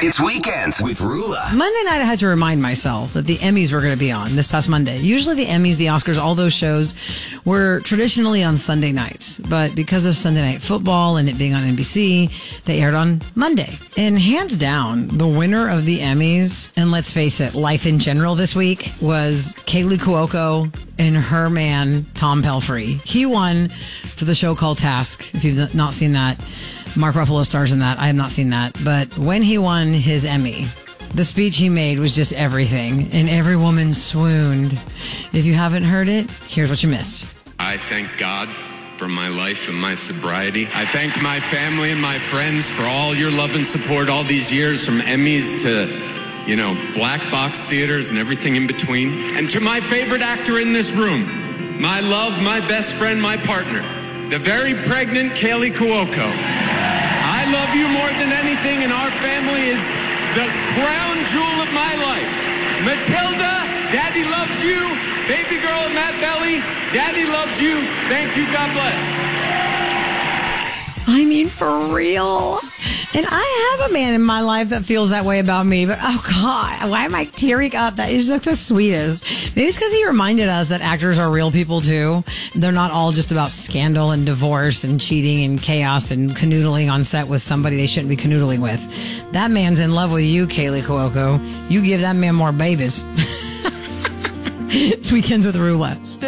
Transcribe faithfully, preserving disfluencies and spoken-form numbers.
It's Weekends with Rula. Monday night, I had to remind myself that the Emmys were going to be on this past Monday. Usually the Emmys, the Oscars, all those shows were traditionally on Sunday nights. But because of Sunday Night Football and it being on N B C, they aired on Monday. And hands down, the winner of the Emmys, and let's face it, life in general this week, was Kaylee Cuoco and her man, Tom Pelphrey. He won for the show called Task. If you've not seen that, Mark Ruffalo stars in that. I have not seen that. But when he won his Emmy, the speech he made was just everything. And every woman swooned. If you haven't heard it, here's what you missed. I thank God for my life and my sobriety. I thank my family and my friends for all your love and support all these years, from Emmys to, you know, black box theaters and everything in between. And to my favorite actor in this room, my love, my best friend, my partner, the very pregnant Kaylee Cuoco. I love you more than anything, and our family is the crown jewel of my life. Matilda, Daddy loves you. Baby girl in that belly, Daddy loves you. Thank you. God bless. I mean, for real. And I have a man in my life that feels that way about me, but oh God, why am I tearing up? That is like the sweetest. Maybe it's because he reminded us that actors are real people too. They're not all just about scandal and divorce and cheating and chaos and canoodling on set with somebody they shouldn't be canoodling with. That man's in love with you, Kaylee Cuoco. You give that man more babies. It's Weekends with Roulette.